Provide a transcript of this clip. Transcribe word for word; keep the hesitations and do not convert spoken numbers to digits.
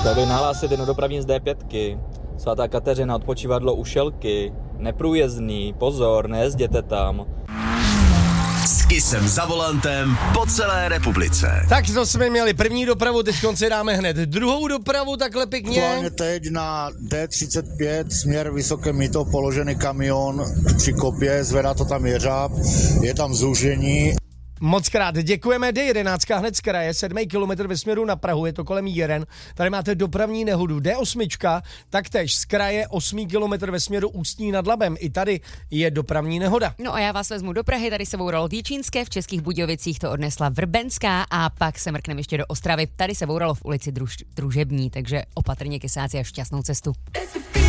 Chtěl bych nahlásit jedno dopravní z dé pět. Svatá Kateřina, odpočívadlo u Šelky. Neprůjezdný, pozor, nejezděte tam. S Kissem za volantem po celé republice. Tak to jsme měli první dopravu, teď konci dáme hned druhou dopravu, takhle pěkně. Aktuálně teď na dé třicet pět směr Vysoké Mýto položený kamion při kopě, zvedá to tam jeřáb, je tam zúžení. Moc krát děkujeme. dé jedenáct hned z kraje, sedmý kilometr ve směru na Prahu, je to kolem Jiren. Tady máte dopravní nehodu. dé osm, taktéž z kraje, osmý kilometr ve směru Ústí nad Labem. I tady je dopravní nehoda. No a já vás vezmu do Prahy, tady se bouralo v Jičínské, v Českých Budějovicích to odnesla Vrbenská a pak se mrkneme ještě do Ostravy. Tady se bouralo v ulici Druž, Družební, takže opatrně kysáci a šťastnou cestu.